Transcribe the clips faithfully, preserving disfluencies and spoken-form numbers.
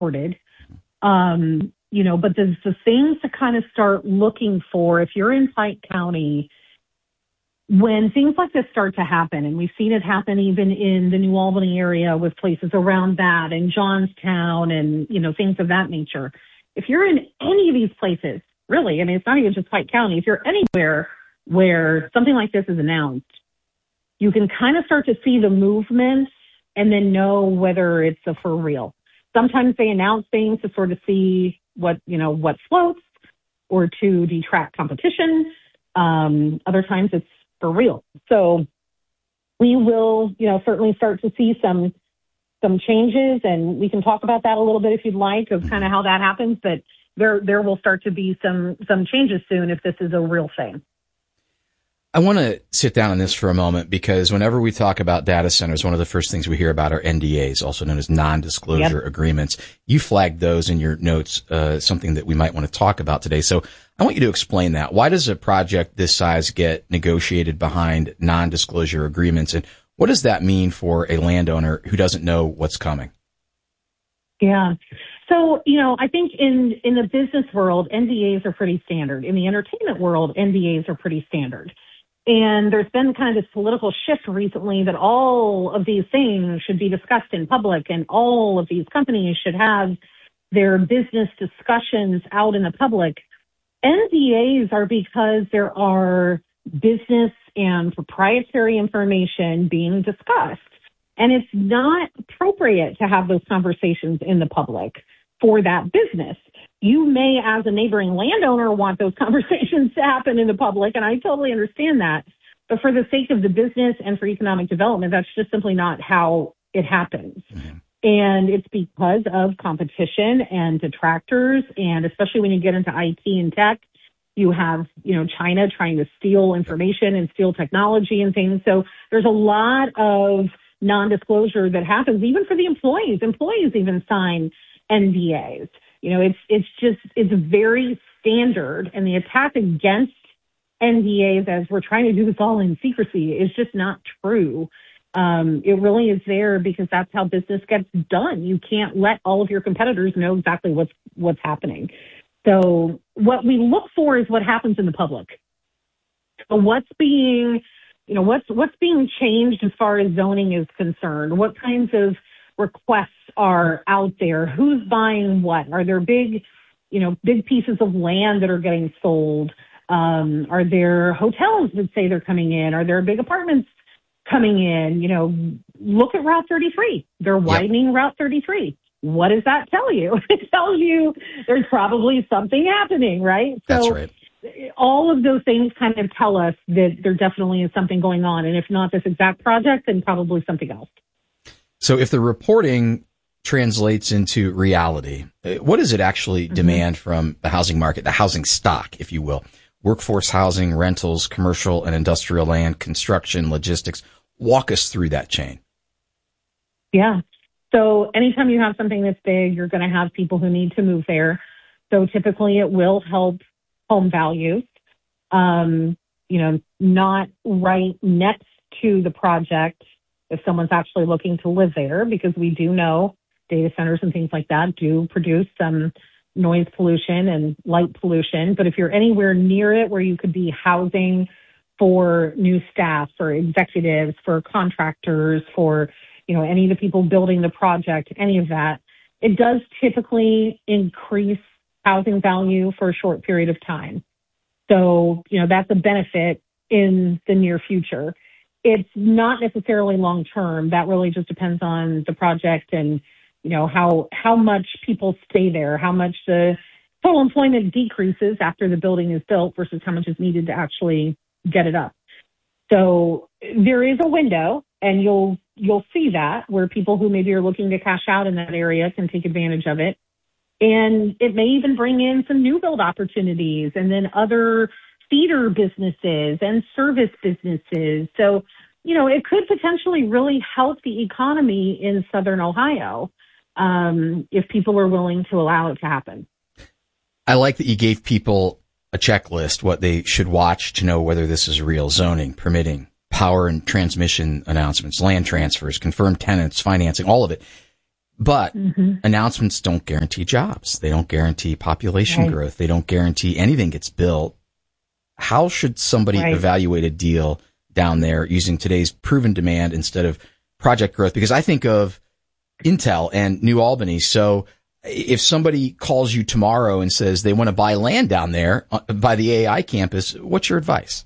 reported. Um, you know, but there's the things to kind of start looking for if you're in Pike County when things like this start to happen. And we've seen it happen even in the New Albany area with places around that and Johnstown and, you know, things of that nature. If you're in any of these places, really, I mean, it's not even just Pike County. If you're anywhere where something like this is announced, you can kind of start to see the movement and then know whether it's a for real. Sometimes they announce things to sort of see what, you know, what floats or to detract competition. Um, other times it's for real. So we will, you know, certainly start to see some, some changes, and we can talk about that a little bit if you'd like, of kind of how that happens, but there, there will start to be some, some changes soon if this is a real thing. I want to sit down on this for a moment because whenever we talk about data centers, one of the first things we hear about are N D As, also known as non-disclosure yep. agreements. You flagged those in your notes, uh, something that we might want to talk about today. So I want you to explain that. Why does a project this size get negotiated behind non-disclosure agreements? And what does that mean for a landowner who doesn't know what's coming? Yeah. So, you know, I think in, in the business world, N D As are pretty standard. In the entertainment world, N D As are pretty standard. And there's been kind of this political shift recently that all of these things should be discussed in public and all of these companies should have their business discussions out in the public. N D As are because there are business and proprietary information being discussed. And it's not appropriate to have those conversations in the public for that business. You may, as a neighboring landowner, want those conversations to happen in the public, and I totally understand that. But for the sake of the business and for economic development, that's just simply not how it happens. Mm-hmm. And it's because of competition and detractors, and especially when you get into I T and tech, you have, you know, China trying to steal information and steal technology and things. So there's a lot of non-disclosure that happens, even for the employees. Employees even sign N D As. You know, it's it's just, it's very standard, and the attack against N D As as we're trying to do this all in secrecy is just not true. Um, it really is there because that's how business gets done. You can't let all of your competitors know exactly what's what's happening. So what we look for is what happens in the public. So what's being, you know, what's what's being changed as far as zoning is concerned? What kinds of requests are out there? Who's buying what? Are there big, you know, big pieces of land that are getting sold? Um, are there hotels that say they're coming in? Are there big apartments coming in? You know, look at Route thirty-three. They're widening yep. Route thirty-three. What does that tell you? It tells you there's probably something happening, right? So that's right. All of those things kind of tell us that there definitely is something going on. And if not this exact project, then probably something else. So if the reporting translates into reality, what does it actually mm-hmm. demand from the housing market, the housing stock, if you will? Workforce housing, rentals, commercial and industrial land, construction, logistics. Walk us through that chain. Yeah. So anytime you have something this big, you're going to have people who need to move there. So typically it will help home values, um, you know, not right next to the project if someone's actually looking to live there, because we do know data centers and things like that do produce some noise pollution and light pollution. But if you're anywhere near it where you could be housing for new staff, for executives, for contractors, for, you know, any of the people building the project, any of that, it does typically increase housing value for a short period of time. So, you know, that's a benefit in the near future. It's not necessarily long term. That really just depends on the project and, you know, how how much people stay there, how much the total employment decreases after the building is built versus how much is needed to actually get it up. So there is a window, and you'll you'll see that where people who maybe are looking to cash out in that area can take advantage of it. And it may even bring in some new build opportunities and then other feeder businesses and service businesses. So, you know, it could potentially really help the economy in Southern Ohio um, if people are willing to allow it to happen. I like that you gave people a checklist, what they should watch to know whether this is real: zoning, permitting, power and transmission announcements, land transfers, confirmed tenants, financing, all of it. But mm-hmm. announcements don't guarantee jobs. They don't guarantee population right. growth. They don't guarantee anything gets built. How should somebody right. evaluate a deal down there using today's proven demand instead of project growth? Because I think of Intel and New Albany. So if somebody calls you tomorrow and says they want to buy land down there by the A I campus, what's your advice?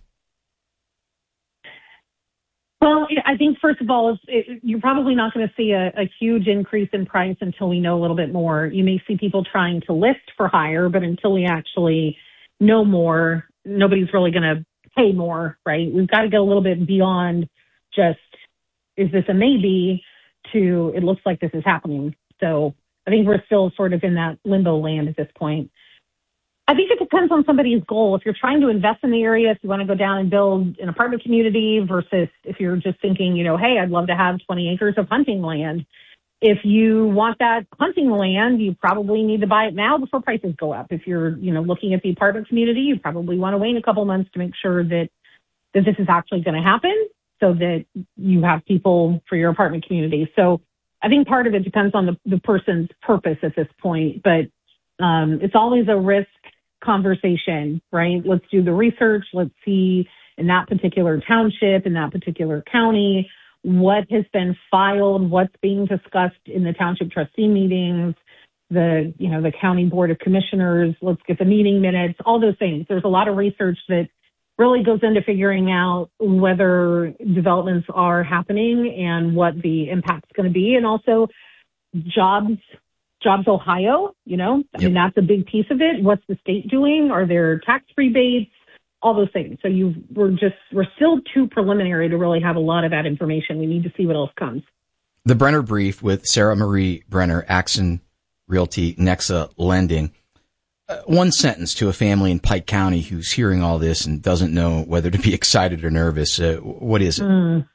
Well, I think, first of all, it, you're probably not going to see a, a huge increase in price until we know a little bit more. You may see people trying to list for higher, but until we actually know more, nobody's really going to pay more, right? We've got to go a little bit beyond just, is this a maybe, to it looks like this is happening. So I think we're still sort of in that limbo land at this point. I think it depends on somebody's goal. If you're trying to invest in the area, if you want to go down and build an apartment community versus if you're just thinking, you know, hey, I'd love to have twenty acres of hunting land. If you want that hunting land, you probably need to buy it now before prices go up. If you're, you know, looking at the apartment community, you probably want to wait a couple months to make sure that, that this is actually going to happen so that you have people for your apartment community. So I think part of it depends on the, the person's purpose at this point, but um, it's always a risk conversation, right? Let's do the research. Let's see in that particular township, in that particular county, what has been filed, what's being discussed in the township trustee meetings, the, you know, the county board of commissioners. Let's get the meeting minutes, all those things. There's a lot of research that really goes into figuring out whether developments are happening and what the impact's going to be. And also jobs, Jobs Ohio, you know, I yep. mean, that's a big piece of it. What's the state doing? Are there tax rebates? All those things. So you we're just, we're still too preliminary to really have a lot of that information. We need to see what else comes. The Brenner Brief with Sarah Marie Brenner, Axon Realty, Nexa Lending. Uh, one sentence to a family in Pike County who's hearing all this and doesn't know whether to be excited or nervous. Uh, what is it? Mm.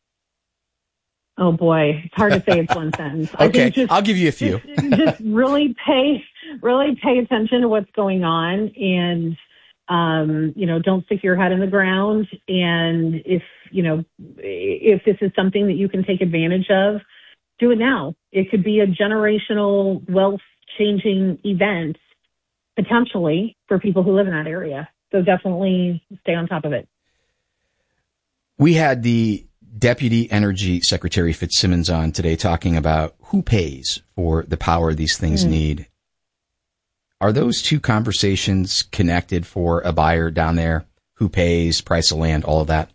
Oh boy, it's hard to say it's one sentence. Okay, I think just, I'll give you a few. just, just really pay, really pay attention to what's going on, and um, you know, don't stick your head in the ground. And if you know, if this is something that you can take advantage of, do it now. It could be a generational, wealth-changing event potentially for people who live in that area. So definitely stay on top of it. We had the Deputy Energy Secretary Fitzsimmons on today talking about who pays for the power these things mm. need. Are those two conversations connected for a buyer down there? Who pays, price of land, all of that?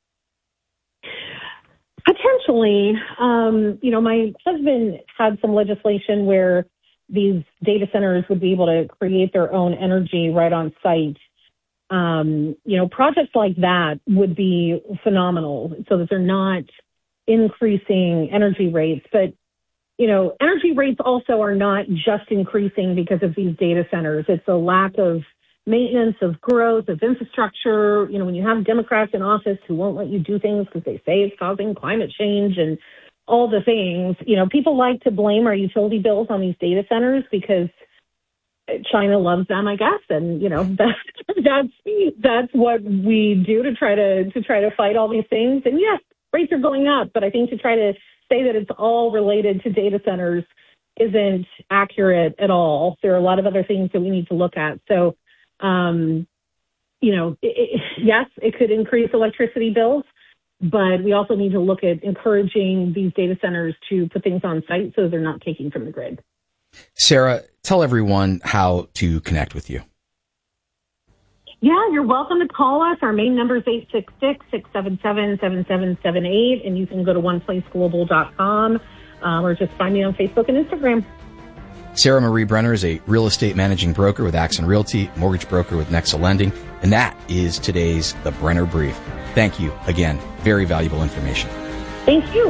Potentially. Um, you know, my husband had some legislation where these data centers would be able to create their own energy right on site. Um, you know, projects like that would be phenomenal so that they're not increasing energy rates. But, you know, energy rates also are not just increasing because of these data centers. It's a lack of maintenance, of growth, of infrastructure. You know, when you have Democrats in office who won't let you do things because they say it's causing climate change and all the things, you know, people like to blame our utility bills on these data centers because China loves them, I guess, and you know that's that's that's what we do to try to to try to fight all these things. And yes, rates are going up, but I think to try to say that it's all related to data centers isn't accurate at all. There are a lot of other things that we need to look at. So, um, you know, it, it, yes, it could increase electricity bills, but we also need to look at encouraging these data centers to put things on site so they're not taking from the grid. Sarah, tell everyone how to connect with you. Yeah, you're welcome to call us. Our main number is eight six six, six seven seven, seven seven seven eight, and you can go to one place global dot com um, or just find me on Facebook and Instagram. Sarah Marie Brenner is a real estate managing broker with Axon Realty, mortgage broker with Nexa Lending, and that is today's The Brenner Brief. Thank you again. Very valuable information. Thank you.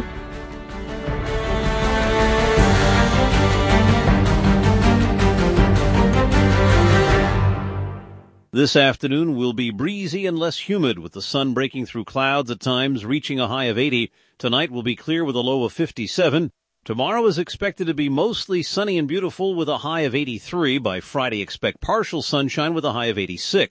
This afternoon will be breezy and less humid with the sun breaking through clouds at times, reaching a high of eighty. Tonight will be clear with a low of fifty-seven. Tomorrow is expected to be mostly sunny and beautiful with a high of eighty-three. By Friday, expect partial sunshine with a high of eighty-six.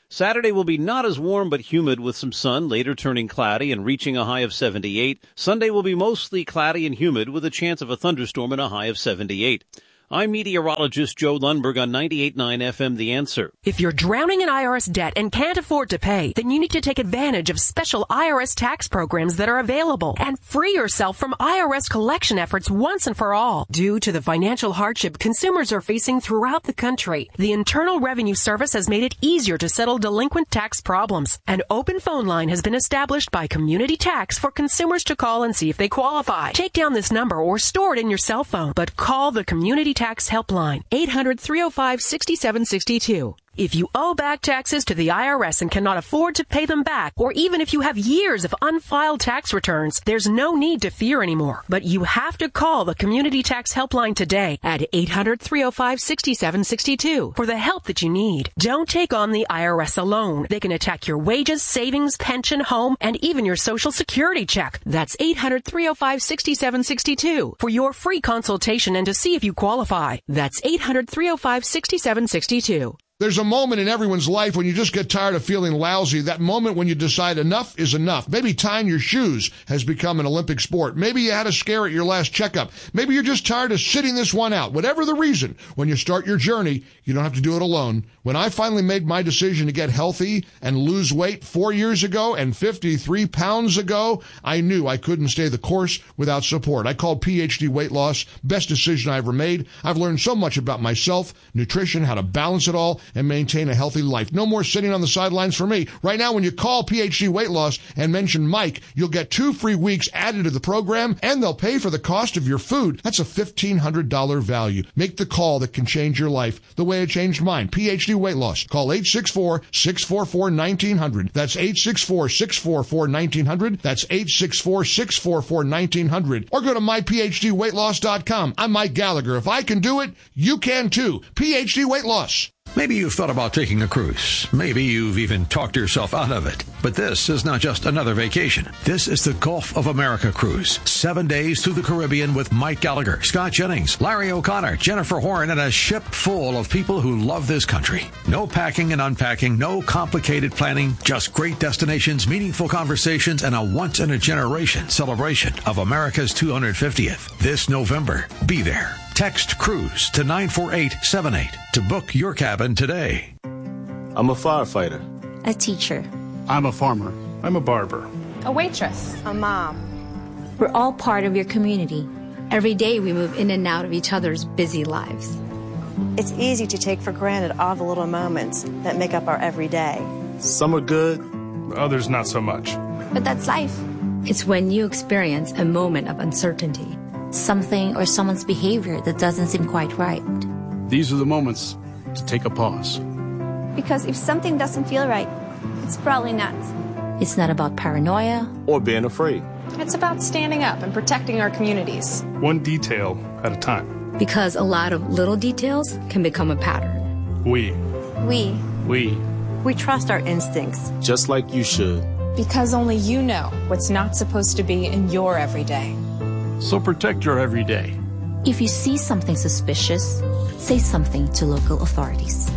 Saturday will be not as warm but humid with some sun, later turning cloudy and reaching a high of seventy-eight. Sunday will be mostly cloudy and humid with a chance of a thunderstorm and a high of seventy-eight. I'm meteorologist Joe Lundberg on ninety-eight point nine F M The Answer. If you're drowning in I R S debt and can't afford to pay, then you need to take advantage of special I R S tax programs that are available and free yourself from I R S collection efforts once and for all. Due to the financial hardship consumers are facing throughout the country, the Internal Revenue Service has made it easier to settle delinquent tax problems. An open phone line has been established by Community Tax for consumers to call and see if they qualify. Take down this number or store it in your cell phone, but call the Community Tax Helpline, eight hundred, three oh five, six seven six two. If you owe back taxes to the I R S and cannot afford to pay them back, or even if you have years of unfiled tax returns, there's no need to fear anymore. But you have to call the Community Tax Helpline today at eight hundred, three oh five, six seven six two for the help that you need. Don't take on the I R S alone. They can attack your wages, savings, pension, home, and even your Social Security check. That's eight hundred, three oh five, six seven six two for your free consultation and to see if you qualify. That's eight hundred, three oh five, six seven six two. There's a moment in everyone's life when you just get tired of feeling lousy, that moment when you decide enough is enough. Maybe tying your shoes has become an Olympic sport. Maybe you had a scare at your last checkup. Maybe you're just tired of sitting this one out. Whatever the reason, when you start your journey, you don't have to do it alone. When I finally made my decision to get healthy and lose weight four years ago and fifty-three pounds ago, I knew I couldn't stay the course without support. I called P H D Weight Loss. Best decision I ever made. I've learned so much about myself, nutrition, how to balance it all, and maintain a healthy life. No more sitting on the sidelines for me. Right now, when you call P H D Weight Loss and mention Mike, you'll get two free weeks added to the program, and they'll pay for the cost of your food. That's a fifteen hundred dollars value. Make the call that can change your life the way it changed mine. P H D Weight Loss. Call eight six four, six four four, one nine zero zero. That's eight six four, six four four, one nine zero zero. That's eight six four, six four four, one nine zero zero. Or go to my p h d weight loss dot com. I'm Mike Gallagher. If I can do it, you can too. P H D Weight Loss. Maybe you've thought about taking a cruise. Maybe you've even talked yourself out of it. But this is not just another vacation. This is the Gulf of America cruise. Seven days through the Caribbean with Mike Gallagher, Scott Jennings, Larry O'Connor, Jennifer Horn, and a ship full of people who love this country. No packing and unpacking, no complicated planning, just great destinations, meaningful conversations, and a once-in-a-generation celebration of America's two hundred fiftieth. This November, be there. Text CRUISE to nine four eight seven eight to book your cabin today. I'm a firefighter. A teacher. I'm a farmer. I'm a barber. A waitress. A mom. We're all part of your community. Every day we move in and out of each other's busy lives. It's easy to take for granted all the little moments that make up our everyday. Some are good, others not so much. But that's life. It's when you experience a moment of uncertainty. Something or someone's behavior that doesn't seem quite right. These are the moments to take a pause. Because if something doesn't feel right, it's probably not. It's not about paranoia or being afraid. It's about standing up and protecting our communities. One detail at a time. Because a lot of little details can become a pattern. We. We. We. We trust our instincts. Just like you should. Because only you know what's not supposed to be in your everyday. So protect your everyday. If you see something suspicious, say something to local authorities.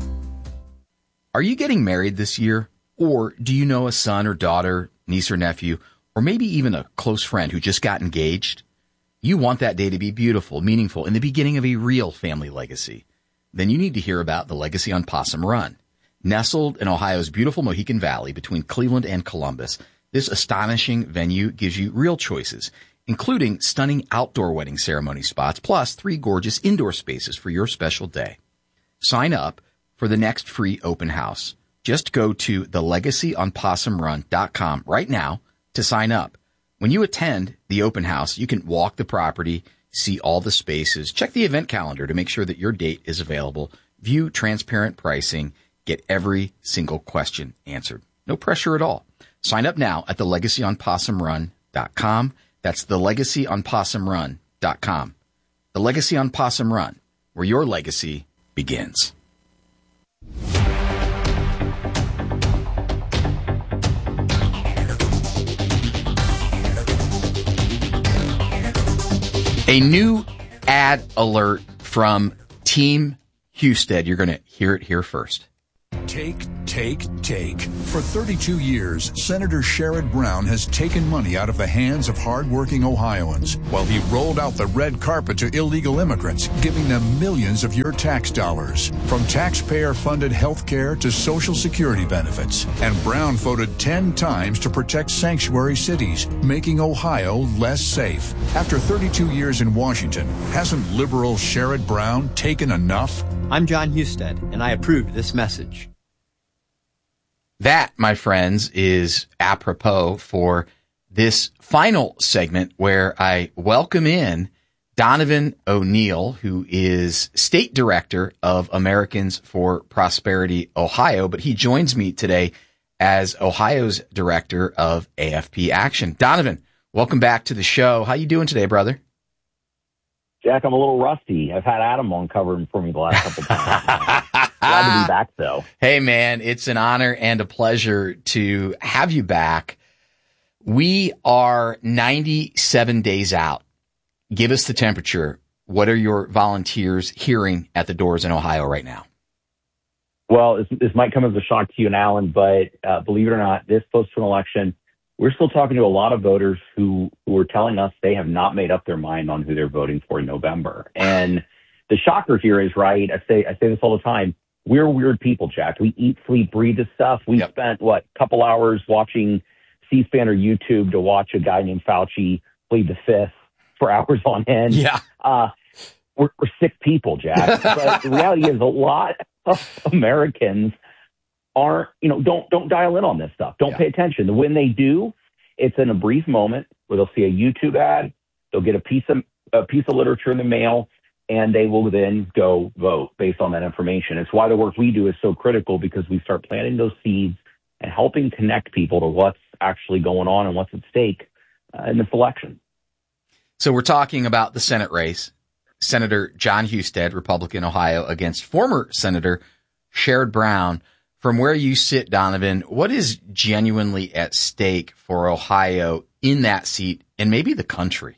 Are you getting married this year? Or do you know a son or daughter, niece or nephew, or maybe even a close friend who just got engaged? You want that day to be beautiful, meaningful, and the beginning of a real family legacy. Then you need to hear about the Legacy on Possum Run. Nestled in Ohio's beautiful Mohican Valley between Cleveland and Columbus, this astonishing venue gives you real choices, including stunning outdoor wedding ceremony spots, plus three gorgeous indoor spaces for your special day. Sign up for the next free open house. Just go to the legacy on possum run dot com right now to sign up. When you attend the open house, you can walk the property, see all the spaces, check the event calendar to make sure that your date is available, view transparent pricing, get every single question answered. No pressure at all. Sign up now at the legacy on possum run dot com. That's the legacy on possum run dot com. The Legacy on Possum Run, where your legacy begins. A new ad alert from Team Husted. You're going to hear it here first. Take, take, take. For thirty-two years, Senator Sherrod Brown has taken money out of the hands of hardworking Ohioans while he rolled out the red carpet to illegal immigrants, giving them millions of your tax dollars. From taxpayer-funded health care to Social Security benefits. And Brown voted ten times to protect sanctuary cities, making Ohio less safe. After thirty-two years in Washington, hasn't liberal Sherrod Brown taken enough? I'm John Husted, and I approve this message. That, my friends, is apropos for this final segment where I welcome in Donovan O'Neill, who is State Director of Americans for Prosperity Ohio, but he joins me today as Ohio's Director of A F P Action. Donovan, welcome back to the show. How you doing today, brother? Jack, I'm a little rusty. I've had Adam on covering for me the last couple times. Glad to be back, though. Hey, man, it's an honor and a pleasure to have you back. We are ninety-seven days out. Give us the temperature. What are your volunteers hearing at the doors in Ohio right now? Well, this, this might come as a shock to you and Alan, but uh, believe it or not, this close to an election, we're still talking to a lot of voters who, who are telling us they have not made up their mind on who they're voting for in November. And the shocker here is, right, I say I say this all the time, we're weird people, Jack. We eat, sleep, breathe this stuff. We yep. spent, what, a couple hours watching C-SPAN or YouTube to watch a guy named Fauci plead the fifth for hours on end. Yeah. Uh, we're, we're sick people, Jack. But the reality is a lot of Americans aren't, you know, don't don't dial in on this stuff. Don't yeah. pay attention. When they do, it's in a brief moment where they'll see a YouTube ad, they'll get a piece of a piece of literature in the mail, and they will then go vote based on that information. It's why the work we do is so critical, because we start planting those seeds and helping connect people to what's actually going on and what's at stake uh, in this election. So we're talking about the Senate race. Senator John Husted, Republican, Ohio, against former Senator Sherrod Brown. From where you sit, Donovan, what is genuinely at stake for Ohio in that seat and maybe the country?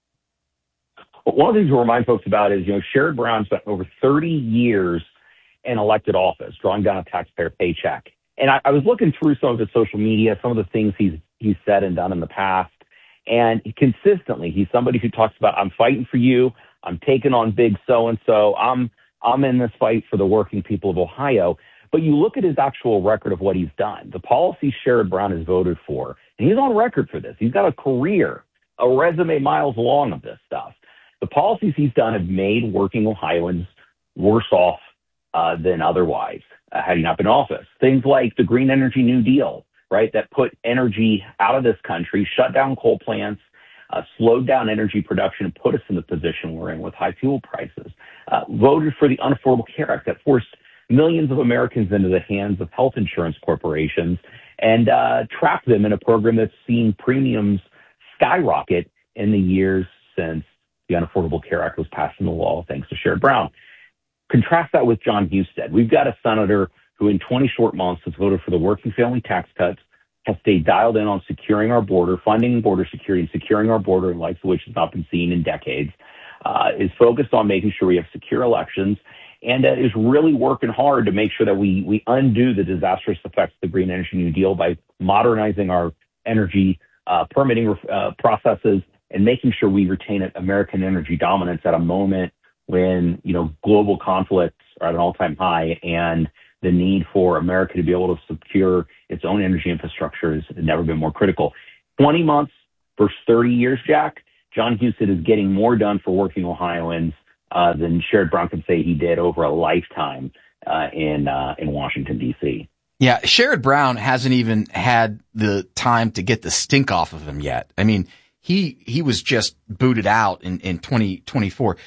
Well, one of the things to remind folks about is, you know, Sherrod Brown spent over thirty years in elected office, drawing down a taxpayer paycheck. And I, I was looking through some of his social media, some of the things he's he's said and done in the past. And consistently, he's somebody who talks about, I'm fighting for you. I'm taking on big so-and-so. I'm I'm in this fight for the working people of Ohio. But you look at his actual record of what he's done, the policies Sherrod Brown has voted for, and he's on record for this. He's got a career, a resume miles long of this stuff. The policies he's done have made working Ohioans worse off uh, than otherwise uh, had he not been in office. Things like the Green Energy New Deal, right, that put energy out of this country, shut down coal plants, uh, slowed down energy production, and put us in the position we're in with high fuel prices. Uh, voted for the Unaffordable Care Act that forced millions of Americans into the hands of health insurance corporations and uh, trapped them in a program that's seen premiums skyrocket in the years since the Unaffordable Care Act was passed into law, thanks to Sherrod Brown. Contrast that with John Husted. We've got a senator who in twenty short months has voted for the working family tax cuts, has stayed dialed in on securing our border, funding border security, securing our border in likes of which has not been seen in decades, uh, is focused on making sure we have secure elections, and uh, is really working hard to make sure that we we undo the disastrous effects of the Green Energy New Deal by modernizing our energy uh, permitting uh, processes and making sure we retain American energy dominance at a moment when, you know, global conflicts are at an all-time high and the need for America to be able to secure its own energy infrastructure has never been more critical. twenty months versus thirty years, Jack. John Husted is getting more done for working Ohioans uh, than Sherrod Brown can say he did over a lifetime uh, in uh, in Washington, D C Yeah, Sherrod Brown hasn't even had the time to get the stink off of him yet. I mean, he he was just booted out in, in twenty twenty-four.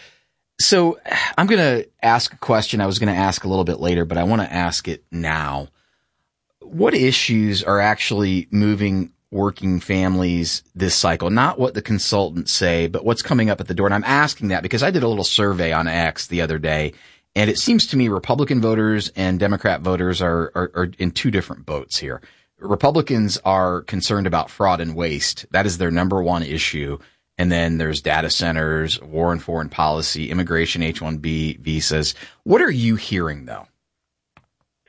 So I'm going to ask a question I was going to ask a little bit later, but I want to ask it now. What issues are actually moving working families this cycle? Not what the consultants say, but what's coming up at the door. And I'm asking that because I did a little survey on X the other day, and it seems to me Republican voters and Democrat voters are, are, are in two different boats here. Republicans are concerned about fraud and waste. That is their number one issue. And then there's data centers, war and foreign policy, immigration, H one B visas. What are you hearing, though?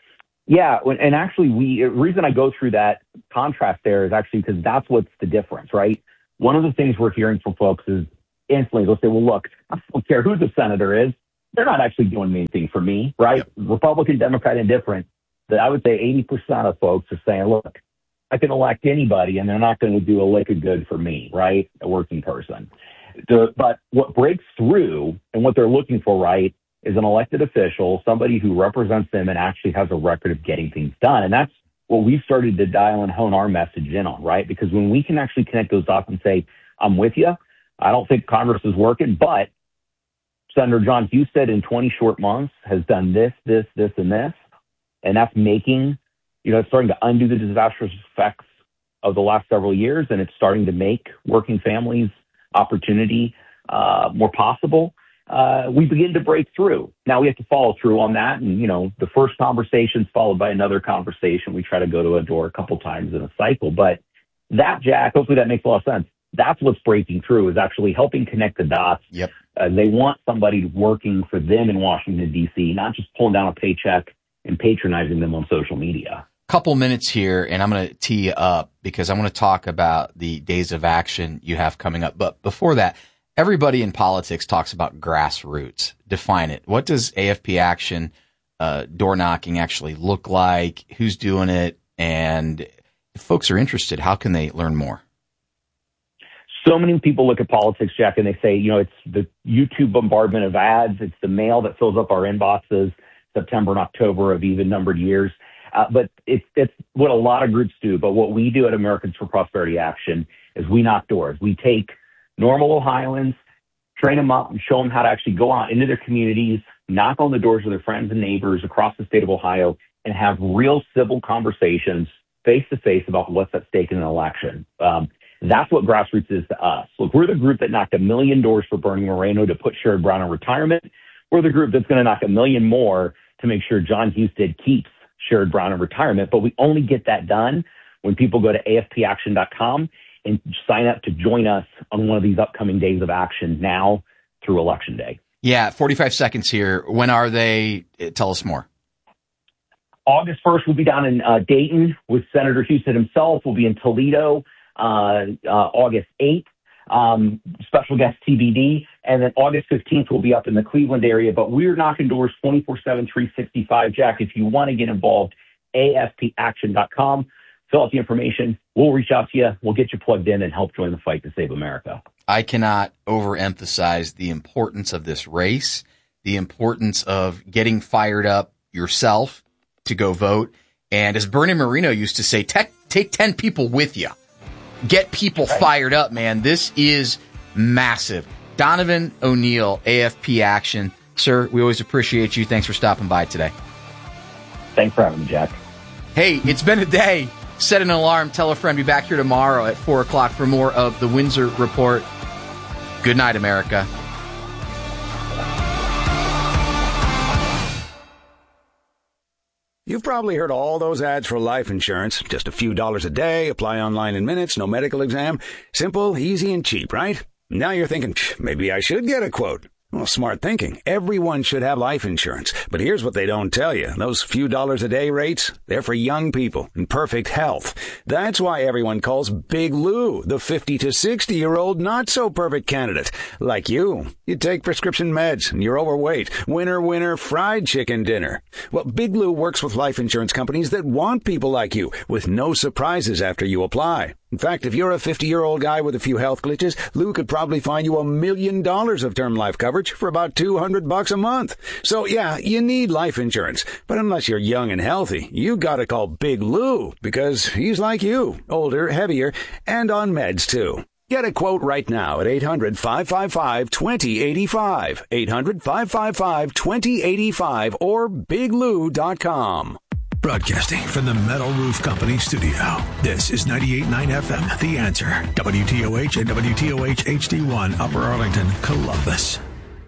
Yeah, and actually, we the reason I go through that contrast there is actually because that's what's the difference, right? One of the things we're hearing from folks is instantly they'll say, well, look, I don't care who the senator is. They're not actually doing anything for me, right? Yep. Republican, Democrat, indifferent. That I would say eighty percent of folks are saying, look, I can elect anybody and they're not going to do a lick of good for me, right? A working person. The, but what breaks through and what they're looking for, right, is an elected official, somebody who represents them and actually has a record of getting things done. And that's what we've started to dial and hone our message in on, right? Because when we can actually connect those dots and say, I'm with you, I don't think Congress is working, but Senator John Husted in twenty short months has done this, this, this, and this. And that's making, you know, it's starting to undo the disastrous effects of the last several years. And it's starting to make working families opportunity uh, more possible. Uh, we begin to break through. Now we have to follow through on that. And, you know, the first conversation is followed by another conversation. We try to go to a door a couple times in a cycle. But that, Jack, hopefully that makes a lot of sense. That's what's breaking through, is actually helping connect the dots. Yep. Uh, they want somebody working for them in Washington, D C, not just pulling down a paycheck and patronizing them on social media. Couple minutes here, and I'm going to tee you up because I want to talk about the days of action you have coming up. But before that, everybody in politics talks about grassroots. Define it. What does A F P Action uh, door knocking actually look like? Who's doing it? And if folks are interested, how can they learn more? So many people look at politics, Jack, and they say, you know, it's the YouTube bombardment of ads. It's the mail that fills up our inboxes September and October of even numbered years. Uh, but it's, it's what a lot of groups do. But what we do at Americans for Prosperity Action is we knock doors. We take normal Ohioans, train them up, and show them how to actually go out into their communities, knock on the doors of their friends and neighbors across the state of Ohio, and have real civil conversations face-to-face about what's at stake in an election. Um, that's what grassroots is to us. Look, we're the group that knocked a million doors for Bernie Moreno to put Sherrod Brown in retirement. We're the group that's going to knock a million more to make sure John Husted keeps Sherrod Brown in retirement. But we only get that done when people go to A F P action dot com and sign up to join us on one of these upcoming days of action now through Election Day. Yeah, forty-five seconds here. When are they? Tell us more. August first, we'll be down in uh, Dayton with Senator Husted himself. We'll be in Toledo uh, uh, August eighth. Um, special guest T B D. And then August fifteenth, we'll be up in the Cleveland area. But we're knocking doors twenty-four seven, three sixty-five. Jack, if you want to get involved, A F P action dot com. Fill out the information. We'll reach out to you. We'll get you plugged in and help join the fight to save America. I cannot overemphasize the importance of this race, the importance of getting fired up yourself to go vote. And as Bernie Moreno used to say, take, take ten people with you. Get people right. fired up, man. This is massive. Donovan O'Neill, A F P Action. Sir, we always appreciate you. Thanks for stopping by today. Thanks for having me, Jack. Hey, it's been a day. Set an alarm. Tell a friend. Be back here tomorrow at four o'clock for more of the Windsor Report. Good night, America. You've probably heard all those ads for life insurance. Just a few dollars a day, apply online in minutes, no medical exam. Simple, easy, and cheap, right? Now you're thinking, maybe I should get a quote. Well, smart thinking. Everyone should have life insurance. But here's what they don't tell you. Those few dollars a day rates, they're for young people in perfect health. That's why everyone calls Big Lou the fifty to sixty-year-old not-so-perfect candidate. Like you. You take prescription meds and you're overweight. Winner, winner, fried chicken dinner. Well, Big Lou works with life insurance companies that want people like you with no surprises after you apply. In fact, if you're a fifty-year-old guy with a few health glitches, Lou could probably find you a million dollars of term life coverage for about two hundred bucks a month. So yeah, you need life insurance. But unless you're young and healthy, you gotta call Big Lou because he's like you, older, heavier, and on meds too. Get a quote right now at eight hundred, five five five, two zero eight five, eight hundred, five five five, two zero eight five, or big lou dot com. Broadcasting from the Metal Roof Company studio. This is ninety-eight point nine F M, The Answer. W T O H and W T O H H D one, Upper Arlington, Columbus.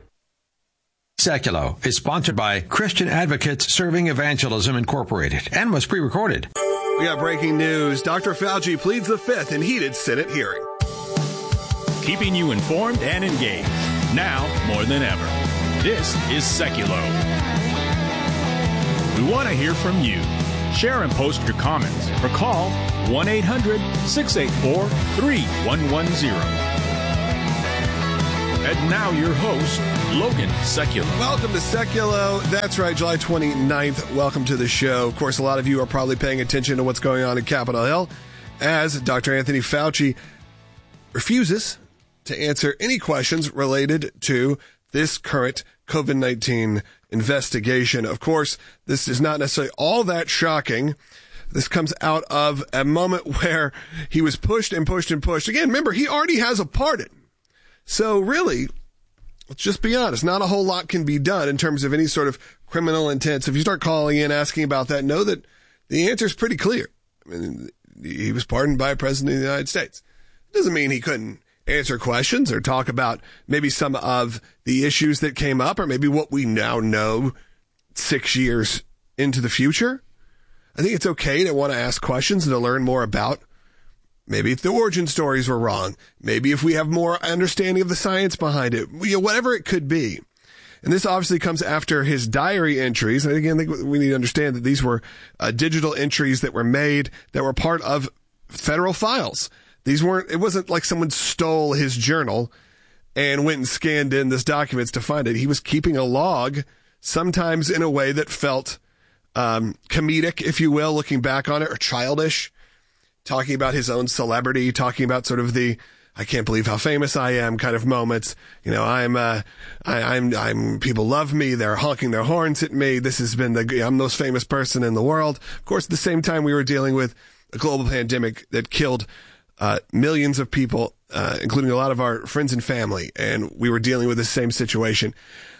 Seculo is sponsored by Christian Advocates Serving Evangelism Incorporated and was pre-recorded. We got breaking news. Doctor Fauci pleads the fifth in heated Senate hearing. Keeping you informed and engaged. Now more than ever. This is Seculo. We want to hear from you. Share and post your comments or call one eight hundred six eight four three one one zero. And now your host, Logan Sekulow. Welcome to Sekulow. That's right, July twenty-ninth. Welcome to the show. Of course, a lot of you are probably paying attention to what's going on in Capitol Hill as Doctor Anthony Fauci refuses to answer any questions related to this current COVID nineteen investigation. Of course, this is not necessarily all that shocking. This comes out of a moment where he was pushed and pushed and pushed. Again, remember, he already has a pardon. So really, let's just be honest, not a whole lot can be done in terms of any sort of criminal intent. So if you start calling in, asking about that, know that the answer is pretty clear. I mean, he was pardoned by a president of the United States. It doesn't mean he couldn't answer questions or talk about maybe some of the issues that came up or maybe what we now know six years into the future. I think it's okay to want to ask questions and to learn more about maybe if the origin stories were wrong, maybe if we have more understanding of the science behind it, you know, whatever it could be. And this obviously comes after his diary entries. And again, I think we need to understand that these were uh, digital entries that were made that were part of federal files. These weren't, it wasn't like someone stole his journal and went and scanned in this documents to find it. He was keeping a log, sometimes in a way that felt um, comedic, if you will, looking back on it, or childish, talking about his own celebrity, talking about sort of the, I can't believe how famous I am kind of moments. You know, I'm, uh, I, I'm, I'm, people love me. They're honking their horns at me. This has been the, I'm the most famous person in the world. Of course, at the same time, we were dealing with a global pandemic that killed Uh, millions of people, uh, including a lot of our friends and family, and we were dealing with the same situation.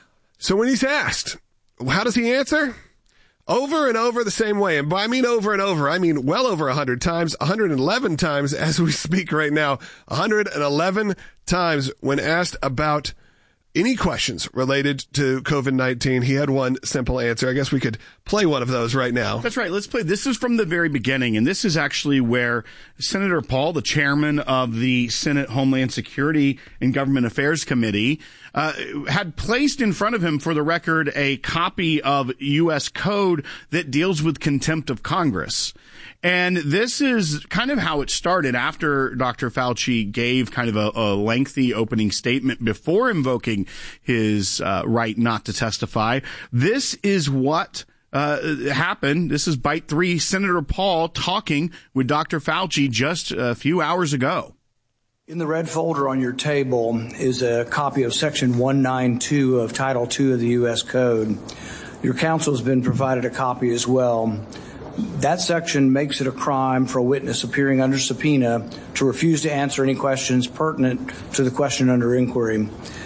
So when he's asked, how does he answer? Over and over the same way. And by I mean over and over, I mean well over one hundred times, one hundred eleven times as we speak right now, one hundred eleven times when asked about any questions related to COVID nineteen. He had one simple answer. I guess we could play one of those right now. That's right. Let's play. This is from the very beginning, and this is actually where Senator Paul, the chairman of the Senate Homeland Security and Government Affairs Committee, uh, had placed in front of him, for the record, a copy of U S code that deals with contempt of Congress. And this is kind of how it started after Doctor Fauci gave kind of a, a lengthy opening statement before invoking his uh, right not to testify. This is what uh, happened. This is bite three. Senator Paul talking with Doctor Fauci just a few hours ago. In the red folder on your table is a copy of Section one ninety-two of Title two of the U S Code. Your counsel has been provided a copy as well. That section makes it a crime for a witness appearing under subpoena to refuse to answer any questions pertinent to the question under inquiry.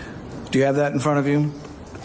Do you have that in front of you?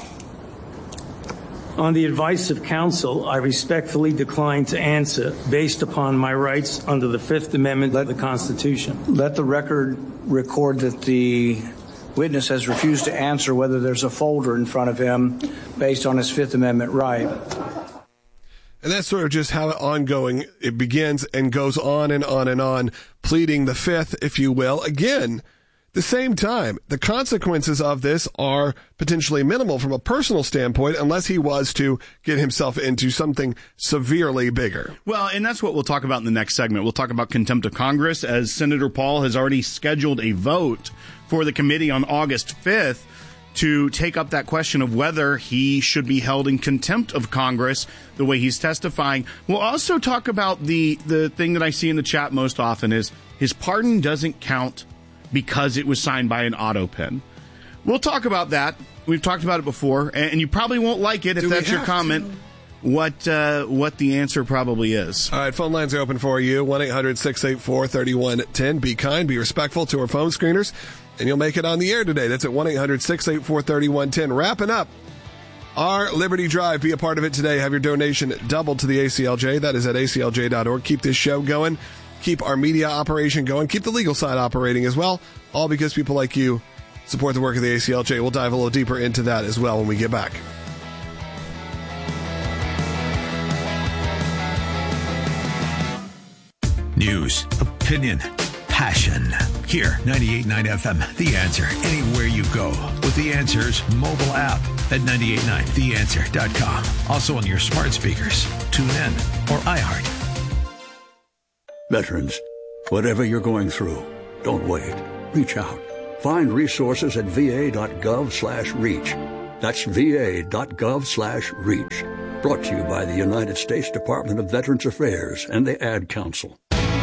On the advice of counsel, I respectfully decline to answer based upon my rights under the Fifth Amendment of the Constitution. Let the record record that the witness has refused to answer whether there's a folder in front of him based on his Fifth Amendment right. And that's sort of just how ongoing it begins and goes on and on and on, pleading the fifth, if you will. Again, at the same time, the consequences of this are potentially minimal from a personal standpoint, unless he was to get himself into something severely bigger. Well, and that's what we'll talk about in the next segment. We'll talk about contempt of Congress, as Senator Paul has already scheduled a vote for the committee on August fifth to take up that question of whether he should be held in contempt of Congress the way he's testifying. We'll also talk about the, the thing that I see in the chat most often is his pardon doesn't count because it was signed by an auto pen. We'll talk about that. We've talked about it before, and you probably won't like it if Do that's your comment. To? What uh, what the answer probably is. All right, phone lines are open for you. one eight hundred six eight four three one one zero. Be kind, be respectful to our phone screeners, and you'll make it on the air today. That's at one eight hundred six eight four three one one zero. Wrapping up our Liberty Drive. Be a part of it today. Have your donation doubled to the A C L J. That is at A C L J dot org. Keep this show going. Keep our media operation going. Keep the legal side operating as well. All because people like you support the work of the A C L J. We'll dive a little deeper into that as well when we get back. News, opinion, passion. Here, ninety-eight point nine F M, The Answer. Anywhere you go with The Answer's mobile app. at nine eight nine the answer dot com. Also on your smart speakers, TuneIn, or iHeart. Veterans, whatever you're going through, don't wait. Reach out. Find resources at va.gov slash reach. That's va.gov slash reach. Brought to you by the United States Department of Veterans Affairs and the Ad Council.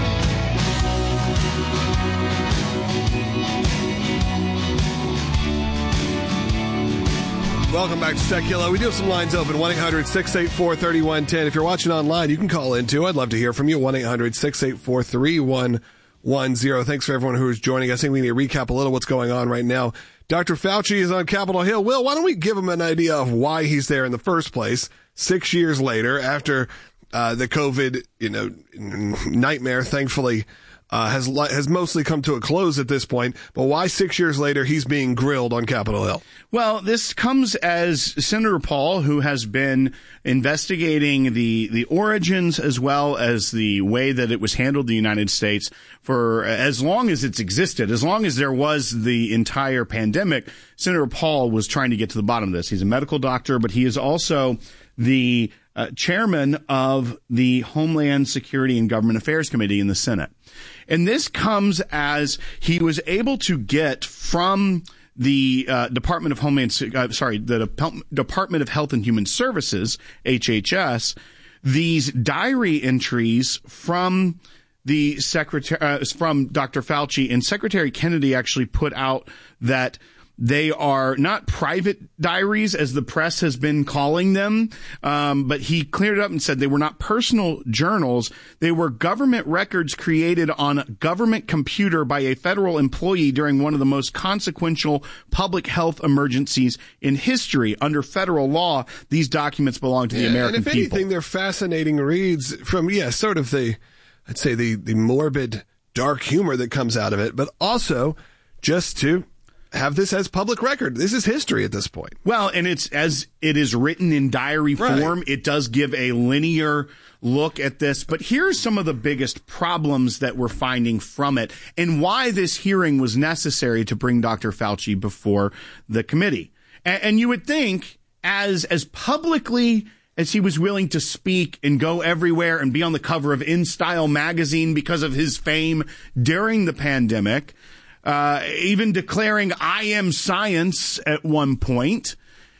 Welcome back to Tequila. We do have some lines open, one eight hundred six eight four three one one zero. If you're watching online, you can call in too. I'd love to hear from you, one eight hundred six eight four three one one zero. Thanks for everyone who's joining us. I think we need to recap a little what's going on right now. Doctor Fauci is on Capitol Hill. Will, why don't we give him an idea of why he's there in the first place, six years later, after uh, the COVID, you know, nightmare, thankfully, Uh, has has mostly come to a close at this point, but why six years later he's being grilled on Capitol Hill? Well, this comes as Senator Paul, who has been investigating the the origins as well as the way that it was handled in the United States for as long as it's existed, as long as there was the entire pandemic. Senator Paul was trying to get to the bottom of this. He's a medical doctor, but he is also the uh, chairman of the Homeland Security and Government Affairs Committee in the Senate. And this comes as he was able to get from the uh, Department of Homeland, uh, sorry, the De- Department of Health and Human Services, H H S, these diary entries from the secretary, uh, from Doctor Fauci, and Secretary Kennedy actually put out that they are not private diaries, as the press has been calling them, um, but he cleared it up and said they were not personal journals. They were government records created on a government computer by a federal employee during one of the most consequential public health emergencies in history. Under federal law, these documents belong to the yeah, American and if people. anything, they're fascinating reads from, yeah, sort of the, I'd say the, the morbid, dark humor that comes out of it, but also just to have this as public record. This is history at this point. Well, and it's as it is written in diary form. Right. It does give a linear look at this. But here's some of the biggest problems that we're finding from it and why this hearing was necessary to bring Doctor Fauci before the committee. And, and you would think as as publicly as he was willing to speak and go everywhere and be on the cover of InStyle magazine because of his fame during the pandemic, Uh, even declaring I am science at one point,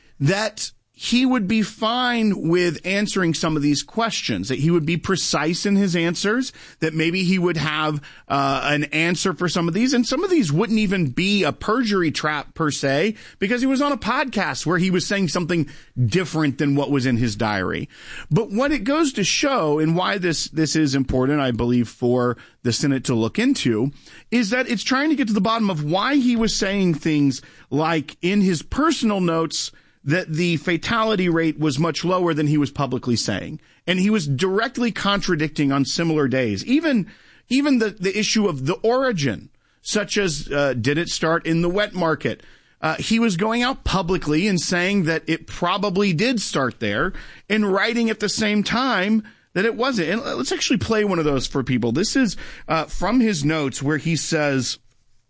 that he would be fine with answering some of these questions, that he would be precise in his answers, that maybe he would have uh, an answer for some of these. And some of these wouldn't even be a perjury trap per se, because he was on a podcast where he was saying something different than what was in his diary. But what it goes to show, and why this, this is important, I believe, for the Senate to look into, is that it's trying to get to the bottom of why he was saying things like in his personal notes that the fatality rate was much lower than he was publicly saying. And he was directly contradicting on similar days. Even, even the, the issue of the origin, such as, uh, did it start in the wet market? Uh, he was going out publicly and saying that it probably did start there, and writing at the same time that it wasn't. And let's actually play one of those for people. This is, uh, from his notes where he says,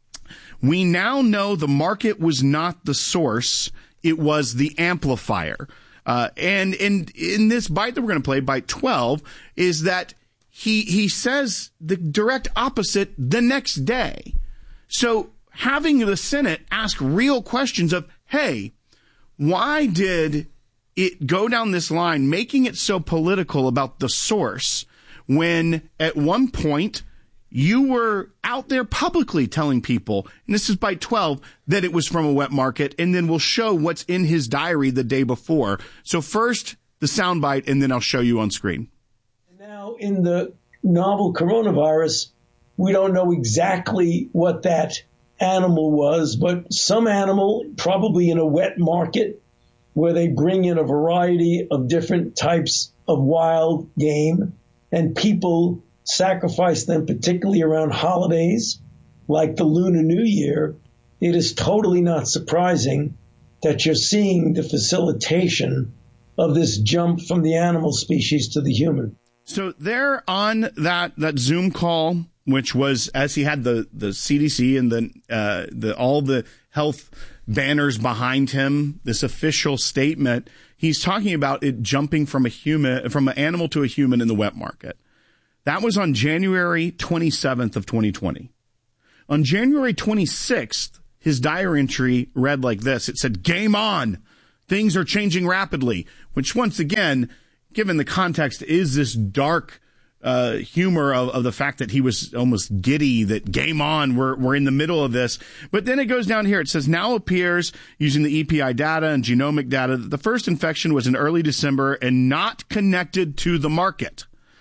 "We now know the market was not the source. It was the amplifier." Uh, and in, in this bite that we're going to play, bite twelve, is that he, he says the direct opposite the next day. So having the Senate ask real questions of, hey, why did it go down this line, making it so political about the source, when at one point you were out there publicly telling people, and this is bite twelve, that it was from a wet market, and then we'll show what's in his diary the day before. So first, the soundbite, and then I'll show you on screen. Now, in the novel coronavirus, we don't know exactly what that animal was, but some animal, probably in a wet market, where they bring in a variety of different types of wild game, and people sacrifice them, particularly around holidays like the Lunar New Year. It is totally not surprising that you're seeing the facilitation of this jump from the animal species to the human. So there on that, that Zoom call which was as he had the, the C D C and the uh, the all the health banners behind him, this official statement, he's talking about it jumping from a human from an animal to a human in the wet market. That was on January twenty-seventh of twenty twenty. On January twenty-sixth, his diary entry read like this. It said, "Game on. Things are changing rapidly," which once again, given the context, is this dark uh, humor of, of the fact that he was almost giddy, that game on, we're, we're in the middle of this. But then it goes down here. It says, now appears using the E P I data and genomic data that the first infection was in early December and not connected to the market.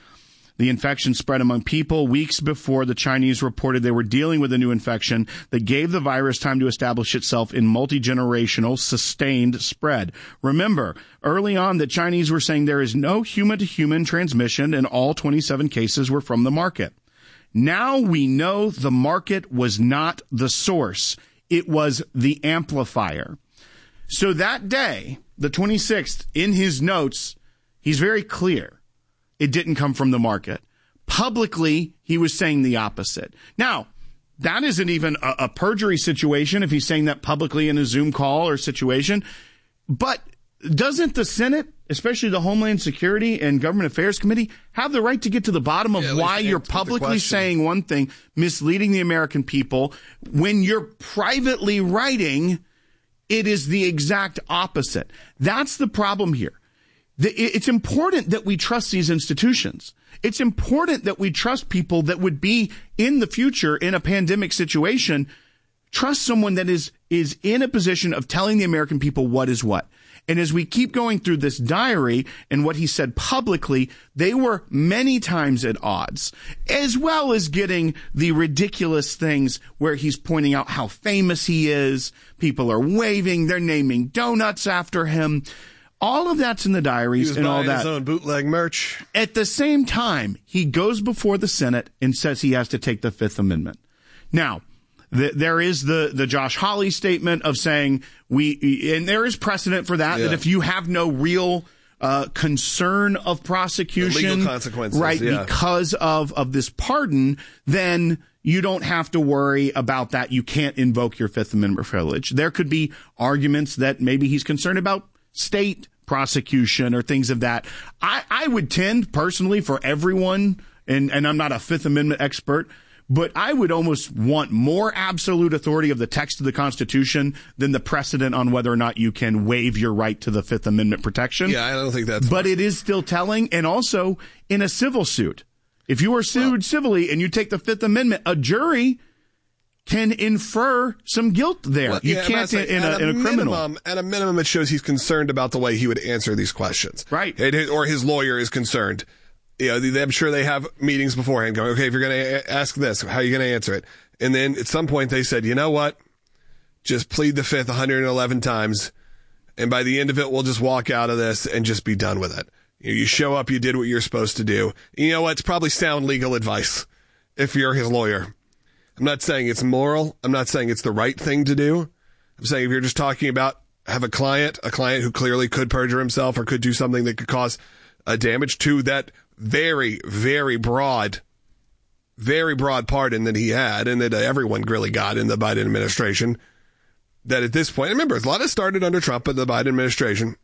The infection spread among people weeks before the Chinese reported they were dealing with a new infection that gave the virus time to establish itself in multi-generational sustained spread. Remember, early on, the Chinese were saying there is no human-to-human transmission and all twenty-seven cases were from the market. Now we know the market was not the source. It was the amplifier. So that day, the twenty-sixth, in his notes, he's very clear. It didn't come from the market. Publicly, he was saying the opposite. Now, that isn't even a, a perjury situation if he's saying that publicly in a Zoom call or situation. But doesn't the Senate, especially the Homeland Security and Government Affairs Committee, have the right to get to the bottom of yeah, why you're publicly saying one thing, misleading the American people, when you're privately writing, it is the exact opposite? That's the problem here. It's important that we trust these institutions. It's important that we trust people that would be in the future in a pandemic situation. Trust someone that is, is in a position of telling the American people what is what. And as we keep going through this diary and what he said publicly, they were many times at odds, as well as getting the ridiculous things where he's pointing out how famous he is. People are waving. They're naming donuts after him. All of that's in the diaries and all that. He was buying his own bootleg merch. At the same time, he goes before the Senate and says he has to take the Fifth Amendment. Now, the, there is the, the Josh Hawley statement of saying we, and there is precedent for that, yeah. that if you have no real uh, concern of prosecution, the legal consequences, right, yeah. because of, of this pardon, then you don't have to worry about that. You can't invoke your Fifth Amendment privilege. There could be arguments that maybe he's concerned about state prosecution or things of that. I, I would tend personally for everyone, and, and I'm not a Fifth Amendment expert, but I would almost want more absolute authority of the text of the Constitution than the precedent on whether or not you can waive your right to the Fifth Amendment protection. Yeah, I don't think that's... But it is still telling, and also in a civil suit. If you are sued well, civilly and you take the Fifth Amendment, a jury can infer some guilt there. Well, you yeah, can't in, in, a, a in a criminal. Minimum, at a minimum, it shows he's concerned about the way he would answer these questions. Right. It, or his lawyer is concerned. You know, I'm sure they have meetings beforehand going, okay, if you're going to ask this, how are you going to answer it? And then at some point they said, you know what? Just plead the Fifth one hundred eleven times. And by the end of it, we'll just walk out of this and just be done with it. You know, you show up, you did what you're supposed to do. You know what? It's probably sound legal advice if you're his lawyer. I'm not saying it's moral. I'm not saying it's the right thing to do. I'm saying if you're just talking about have a client, a client who clearly could perjure himself or could do something that could cause a damage to that very, very broad, very broad pardon that he had and that everyone really got in the Biden administration, that at this point, remember, a lot of it started under Trump, but the Biden administration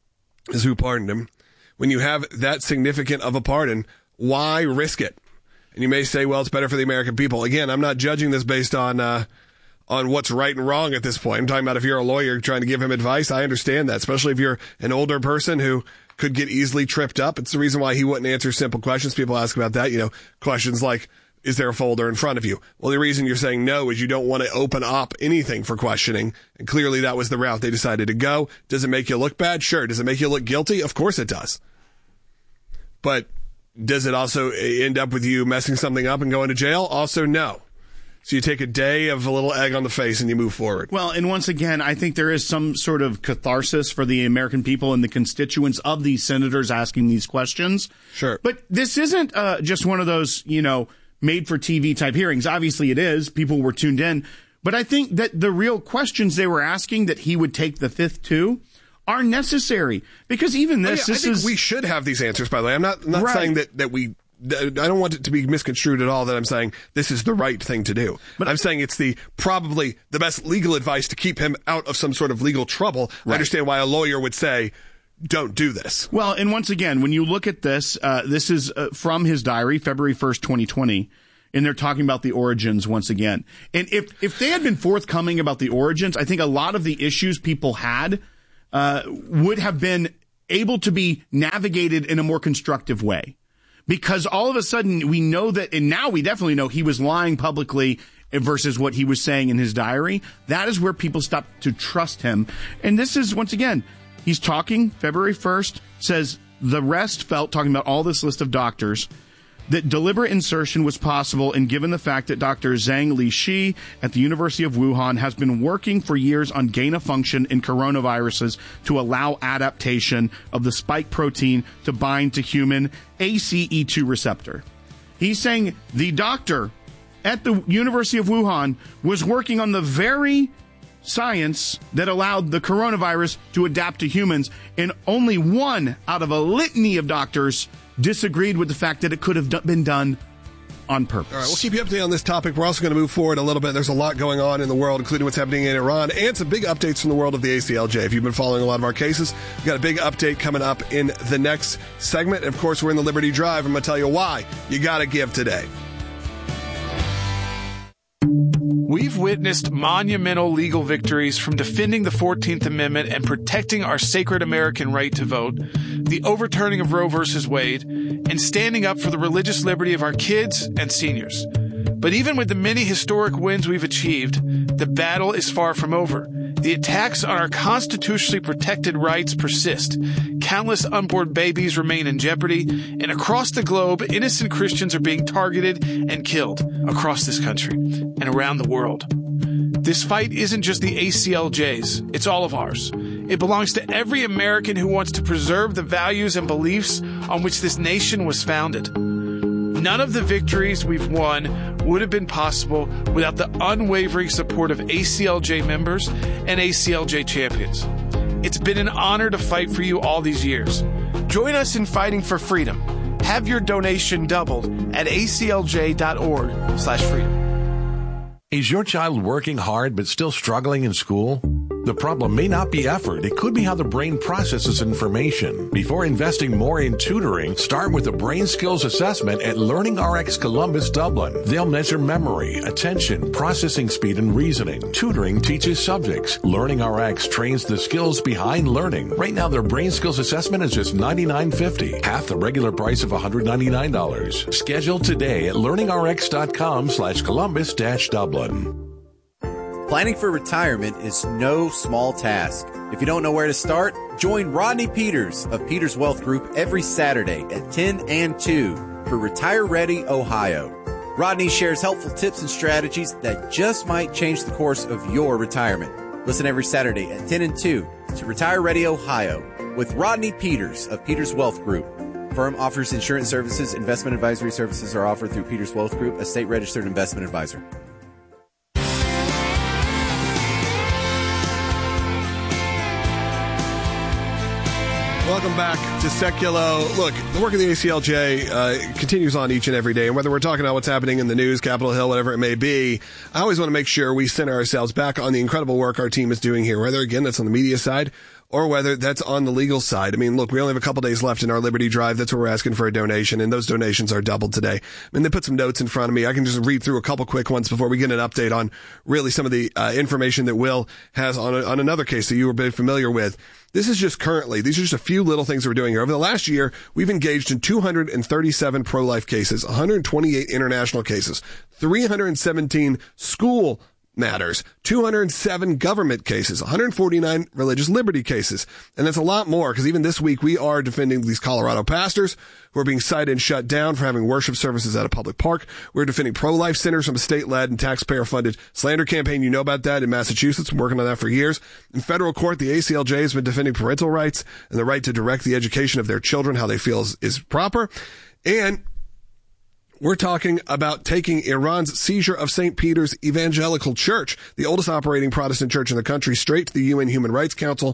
is who pardoned him. When you have that significant of a pardon, why risk it? And you may say, well, it's better for the American people. Again, I'm not judging this based on uh, on what's right and wrong at this point. I'm talking about if you're a lawyer trying to give him advice. I understand that, especially if you're an older person who could get easily tripped up. It's the reason why he wouldn't answer simple questions. People ask about that, you know, questions like, is there a folder in front of you? Well, the reason you're saying no is you don't want to open up anything for questioning. And clearly that was the route they decided to go. Does it make you look bad? Sure. Does it make you look guilty? Of course it does. But does it also end up with you messing something up and going to jail? Also, no. So you take a day of a little egg on the face and you move forward. Well, and once again, I think there is some sort of catharsis for the American people and the constituents of these senators asking these questions. Sure. But this isn't uh, just one of those, you know, made-for-T V type hearings. Obviously it is. People were tuned in. But I think that the real questions they were asking that he would take the fifth to are necessary. Because even this, oh, yeah, this I think is... we should have these answers, by the way. I'm not, not right. saying that, that we I don't want it to be misconstrued at all that I'm saying this is the right thing to do. But I'm saying it's the probably the best legal advice to keep him out of some sort of legal trouble. Right. I understand why a lawyer would say, don't do this. Well, and once again, when you look at this, uh, this is uh, from his diary, February first, twenty twenty, and they're talking about the origins once again. And if, if they had been forthcoming about the origins, I think a lot of the issues people had uh, would have been able to be navigated in a more constructive way. Because all of a sudden we know that, and now we definitely know he was lying publicly versus what he was saying in his diary. That is where people stopped to trust him. And this is, once again, he's talking February first, says the rest felt, talking about all this list of doctors, that deliberate insertion was possible, and given the fact that Doctor Zhang Lishi at the University of Wuhan has been working for years on gain of function in coronaviruses to allow adaptation of the spike protein to bind to human A C E two receptor. He's saying the doctor at the University of Wuhan was working on the very science that allowed the coronavirus to adapt to humans, and only one out of a litany of doctors disagreed with the fact that it could have been done on purpose. All right, we'll keep you updated on this topic. We're also going to move forward a little bit. There's a lot going on in the world, including what's happening in Iran, and some big updates from the world of the A C L J. If you've been following a lot of our cases, we've got a big update coming up in the next segment. Of course, we're in the Liberty Drive. I'm going to tell you why you got to give today. We've witnessed monumental legal victories from defending the fourteenth Amendment and protecting our sacred American right to vote, the overturning of Roe versus Wade, and standing up for the religious liberty of our kids and seniors. But even with the many historic wins we've achieved, the battle is far from over. The attacks on our constitutionally protected rights persist. Countless unborn babies remain in jeopardy, and across the globe, innocent Christians are being targeted and killed across this country and around the world. This fight isn't just the A C L J's, it's all of ours. It belongs to every American who wants to preserve the values and beliefs on which this nation was founded. None of the victories we've won would have been possible without the unwavering support of A C L J members and A C L J champions. It's been an honor to fight for you all these years. Join us in fighting for freedom. Have your donation doubled at A C L J dot org slash freedom. Is your child working hard but still struggling in school? The problem may not be effort. It could be how the brain processes information. Before investing more in tutoring, start with a brain skills assessment at LearningRx Columbus Dublin. They'll measure memory, attention, processing speed, and reasoning. Tutoring teaches subjects. LearningRx trains the skills behind learning. Right now, their brain skills assessment is just ninety-nine fifty, half the regular price of one hundred ninety-nine dollars. Schedule today at learningrx.com slash Columbus dash Dublin. Planning for retirement is no small task. If you don't know where to start, join Rodney Peters of Peters Wealth Group every Saturday at ten and two for Retire Ready Ohio. Rodney shares helpful tips and strategies that just might change the course of your retirement. Listen every Saturday at ten and two to Retire Ready Ohio with Rodney Peters of Peters Wealth Group. Firm offers insurance services. Investment advisory services are offered through Peters Wealth Group, a state-registered investment advisor. Welcome back to Seculo. Look, the work of the A C L J uh, continues on each and every day, and whether we're talking about what's happening in the news, Capitol Hill, whatever it may be, I always want to make sure we center ourselves back on the incredible work our team is doing here, whether, again, that's on the media side or whether that's on the legal side. I mean, look, we only have a couple days left in our Liberty Drive. That's where we're asking for a donation, and those donations are doubled today. I mean, they put some notes in front of me. I can just read through a couple quick ones before we get an update on really some of the uh, information that Will has on, a, on another case that you were very familiar with. This is just currently, these are just a few little things we're doing here. Over the last year, we've engaged in two hundred thirty-seven pro-life cases, one hundred twenty-eight international cases, three hundred seventeen school matters, two hundred seven government cases, one hundred forty-nine religious liberty cases. And that's a lot more, because even this week we are defending these Colorado pastors who are being cited and shut down for having worship services at a public park. We're defending pro-life centers from a state-led and taxpayer-funded slander campaign. You know about that in Massachusetts. Been working on that for years. In federal court, the A C L J has been defending parental rights and the right to direct the education of their children how they feel is, is proper. And we're talking about taking Iran's seizure of Saint Peter's Evangelical Church, the oldest operating Protestant church in the country, straight to the U N Human Rights Council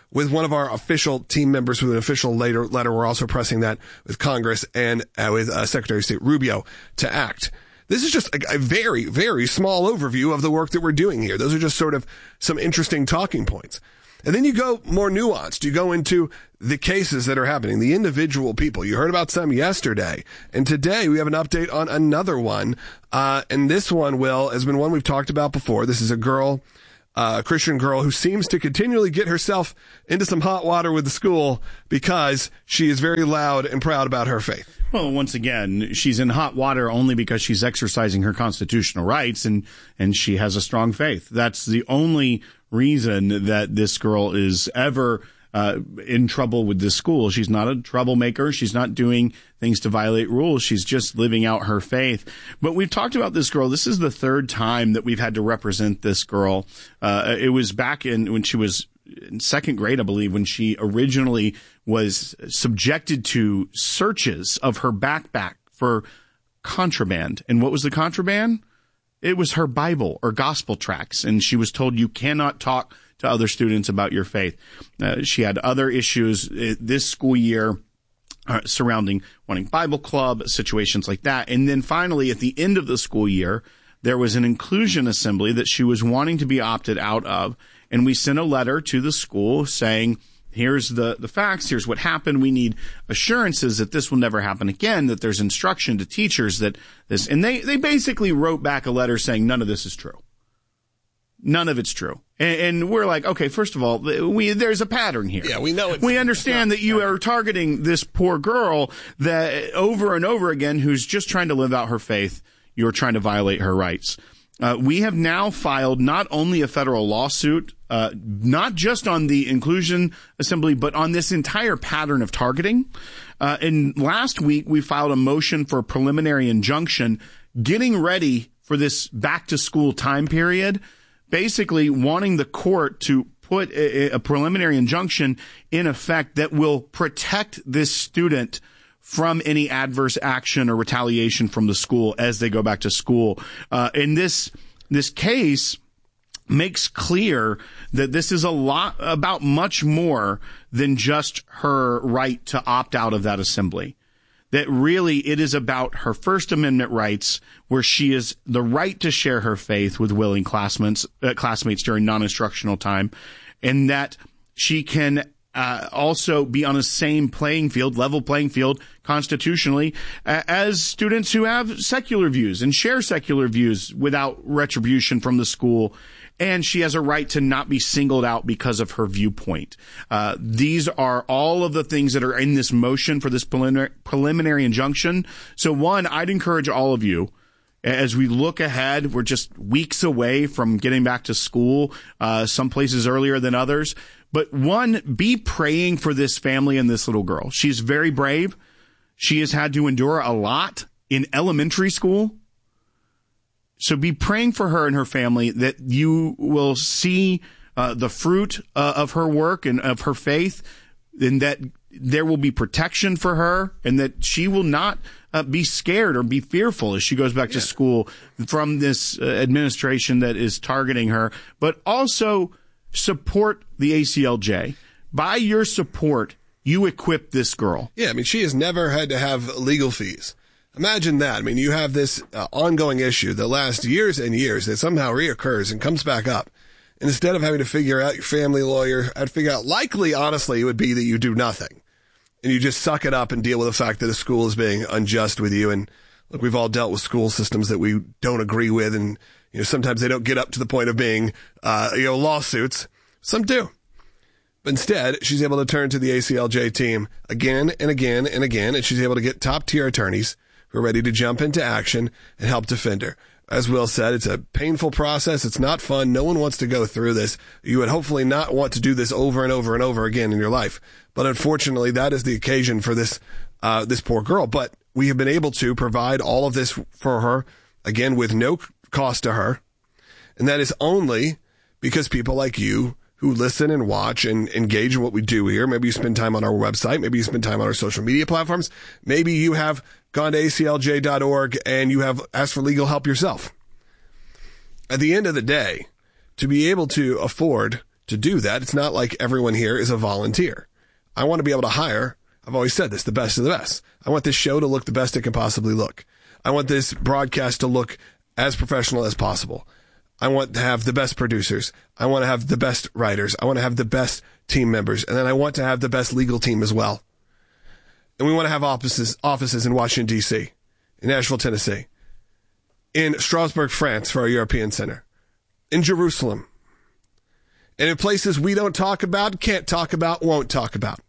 with one of our official team members with an official later letter. We're also pressing that with Congress and uh, with uh, Secretary of State Rubio to act. This is just a, a very, very small overview of the work that we're doing here. Those are just sort of some interesting talking points. And then you go more nuanced. You go into the cases that are happening, the individual people. You heard about some yesterday. And today we have an update on another one. Uh, and this one, Will, has been one we've talked about before. This is a girl, uh, a Christian girl who seems to continually get herself into some hot water with the school because she is very loud and proud about her faith. Well, once again, she's in hot water only because she's exercising her constitutional rights and, and she has a strong faith. That's the only reason that this girl is ever uh, in trouble with this school. She's not a troublemaker. She's not doing things to violate rules. She's just living out her faith. But we've talked about this girl. This is the third time that we've had to represent this girl. Uh, it was back in when she was in second grade, I believe, when she originally was subjected to searches of her backpack for contraband. And what was the contraband? It was her Bible or gospel tracts. And she was told, you cannot talk to other students about your faith. Uh, she had other issues uh, this school year uh, surrounding wanting Bible club, situations like that. And then finally, at the end of the school year, there was an inclusion assembly that she was wanting to be opted out of. And we sent a letter to the school saying, here's the, the facts, here's what happened. We need assurances that this will never happen again, that there's instruction to teachers that this, and they, they basically wrote back a letter saying none of this is true. None of it's true. And, and we're like, okay, first of all, we, there's a pattern here. Yeah, we know it. We understand that you are targeting this poor girl that over and over again, who's just trying to live out her faith. You're trying to violate her rights. Uh, we have now filed not only a federal lawsuit, uh, not just on the inclusion assembly, but on this entire pattern of targeting. Uh, and last week we filed a motion for a preliminary injunction, getting ready for this back to school time period, basically wanting the court to put a, a preliminary injunction in effect that will protect this student from any adverse action or retaliation from the school as they go back to school. Uh, and this, this case makes clear that this is a lot about much more than just her right to opt out of that assembly. That really it is about her First Amendment rights, where she is the right to share her faith with willing classmates, uh, classmates during non-instructional time, and that she can Uh, also be on a same playing field, level playing field constitutionally uh, as students who have secular views and share secular views without retribution from the school. And she has a right to not be singled out because of her viewpoint. Uh, these are all of the things that are in this motion for this preliminary, preliminary injunction. So one, I'd encourage all of you, as we look ahead, we're just weeks away from getting back to school, uh, some places earlier than others. But one, be praying for this family and this little girl. She's very brave. She has had to endure a lot in elementary school. So be praying for her and her family that you will see uh, the fruit uh, of her work and of her faith, and that there will be protection for her, and that she will not uh, be scared or be fearful as she goes back yeah. to school from this uh, administration that is targeting her. But also support the A C L J. By your support, you equip this girl. Yeah, I mean, she has never had to have legal fees. Imagine that. I mean, you have this uh, ongoing issue that lasts years and years that somehow reoccurs and comes back up. And instead of having to figure out your family lawyer, I'd figure out, likely, honestly, it would be that you do nothing. And you just suck it up and deal with the fact that a school is being unjust with you. And look, we've all dealt with school systems that we don't agree with, and you know, sometimes they don't get up to the point of being, uh, you know, lawsuits. Some do. But instead, she's able to turn to the A C L J team again and again and again, and she's able to get top-tier attorneys who are ready to jump into action and help defend her. As Will said, it's a painful process. It's not fun. No one wants to go through this. You would hopefully not want to do this over and over and over again in your life. But unfortunately, that is the occasion for this, uh, this poor girl. But we have been able to provide all of this for her, again, with no cost to her. And that is only because people like you who listen and watch and engage in what we do here. Maybe you spend time on our website. Maybe you spend time on our social media platforms. Maybe you have gone to A C L J dot org and you have asked for legal help yourself. At the end of the day, to be able to afford to do that. It's not like everyone here is a volunteer. I want to be able to hire, I've always said this, the best of the best. I want this show to look the best it can possibly look. I want this broadcast to look as professional as possible. I want to have the best producers. I want to have the best writers. I want to have the best team members. And then I want to have the best legal team as well. And we want to have offices, offices in Washington, D C, in Nashville, Tennessee, in Strasbourg, France for our European Center, in Jerusalem, and in places we don't talk about, can't talk about, won't talk about.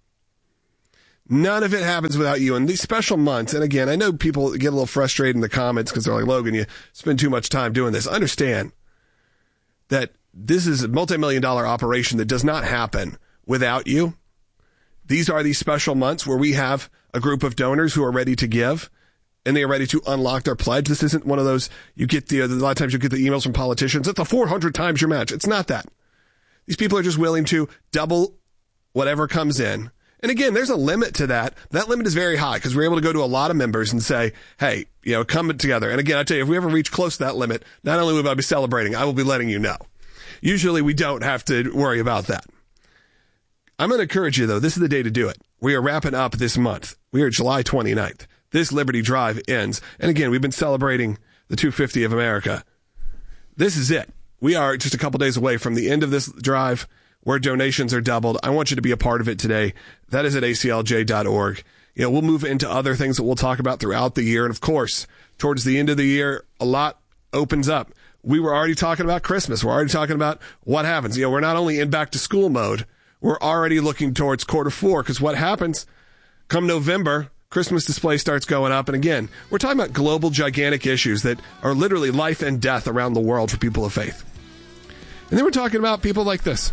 None of it happens without you. And these special months, and again, I know people get a little frustrated in the comments because they're like, Logan, you spend too much time doing this. Understand that this is a multi-million dollar operation that does not happen without you. These are these special months where we have a group of donors who are ready to give, and they are ready to unlock their pledge. This isn't one of those, you get the, a lot of times you get the emails from politicians, it's a four hundred times your match. It's not that. These people are just willing to double whatever comes in. And again, there's a limit to that. That limit is very high because we're able to go to a lot of members and say, hey, you know, come together. And again, I tell you, if we ever reach close to that limit, not only will I be celebrating, I will be letting you know. Usually we don't have to worry about that. I'm going to encourage you, though. This is the day to do it. We are wrapping up this month. We are July twenty-ninth. This Liberty Drive ends. And again, we've been celebrating the two fifty of America. This is it. We are just a couple days away from the end of this drive where donations are doubled. I want you to be a part of it today. That is at A C L J dot org. You know, we'll move into other things that we'll talk about throughout the year. And of course, towards the end of the year, a lot opens up. We were already talking about Christmas. We're already talking about what happens. You know, we're not only in back to school mode, we're already looking towards quarter four, because what happens come November, Christmas display starts going up. And again, we're talking about global, gigantic issues that are literally life and death around the world for people of faith. And then we're talking about people like this.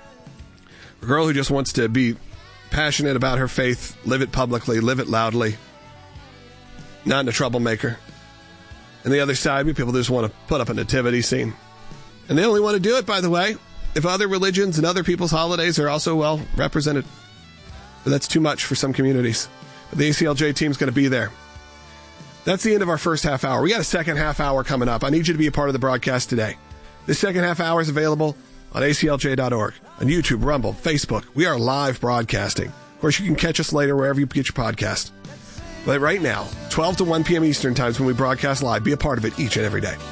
A girl who just wants to be passionate about her faith, live it publicly, live it loudly, not a troublemaker. And the other side, we people just want to put up a nativity scene. And they only want to do it, by the way, if other religions and other people's holidays are also well represented. But that's too much for some communities. But the A C L J team's going to be there. That's the end of our first half hour. We got a second half hour coming up. I need you to be a part of the broadcast today. This second half hour is available on A C L J dot org, on YouTube, Rumble, Facebook. We are live broadcasting. Of course, you can catch us later wherever you get your podcast. But right now, twelve to one p.m. Eastern times when we broadcast live, be a part of it each and every day.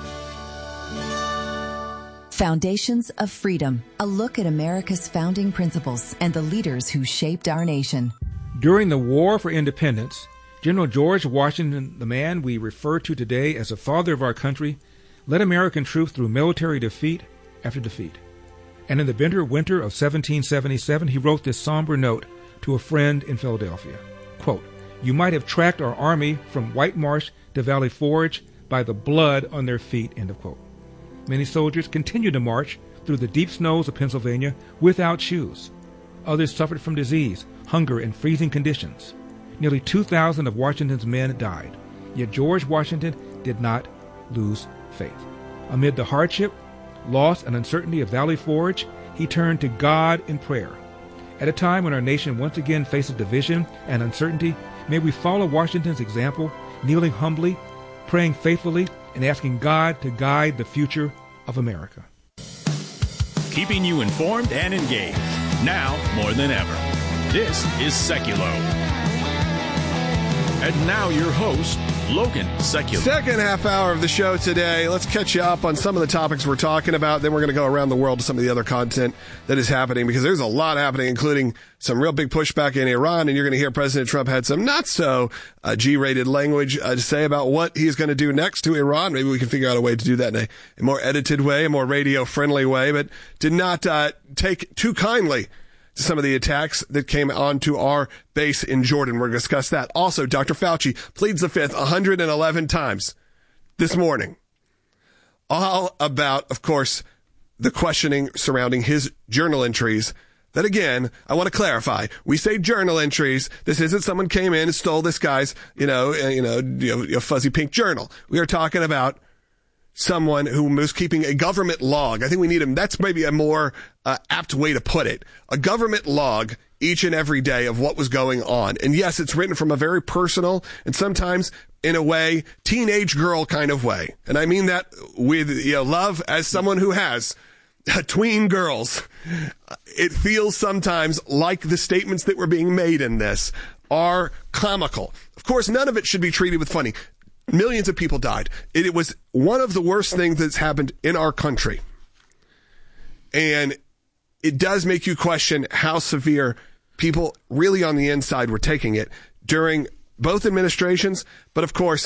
Foundations of Freedom, a look at America's founding principles and the leaders who shaped our nation. During the War for Independence, General George Washington, the man we refer to today as the father of our country, led American troops through military defeat after defeat. And in the bitter winter of seventeen seventy-seven, he wrote this somber note to a friend in Philadelphia. Quote, "You might have tracked our army from White Marsh to Valley Forge by the blood on their feet," end of quote. Many soldiers continued to march through the deep snows of Pennsylvania without shoes. Others suffered from disease, hunger, and freezing conditions. Nearly two thousand of Washington's men died. Yet George Washington did not lose faith. Amid the hardship, loss, and uncertainty of Valley Forge, he turned to God in prayer. At a time when our nation once again faces division and uncertainty, may we follow Washington's example, kneeling humbly, praying faithfully, and asking God to guide the future of America. Keeping you informed and engaged, now more than ever. This is Seculo. And now your host, Logan Seculo. Second half hour of the show today. Let's catch you up on some of the topics we're talking about. Then we're going to go around the world to some of the other content that is happening, because there's a lot happening, including some real big pushback in Iran. And you're going to hear President Trump had some not so uh, G-rated language uh, to say about what he's going to do next to Iran. Maybe we can figure out a way to do that in a, a more edited way, a more radio-friendly way, but did not uh, take too kindly to some of the attacks that came onto our base in Jordan. We're going to discuss that. Also, Doctor Fauci pleads the fifth one hundred eleven times this morning. All about, of course, the questioning surrounding his journal entries. That, again, I want to clarify. We say journal entries. This isn't someone came in and stole this guy's, you know, uh, you know, you know, fuzzy pink journal. We are talking about someone who was keeping a government log. I think we need him. That's maybe a more uh, apt way to put it. A government log each and every day of what was going on. And yes, it's written from a very personal and sometimes in a way, teenage girl kind of way. And I mean that with, you know, love as someone who has tween girls. It feels sometimes like the statements that were being made in this are comical. Of course, none of it should be treated with funny. Millions of people died. It, it was one of the worst things that's happened in our country. And it does make you question how severe people really on the inside were taking it during both administrations. But of course,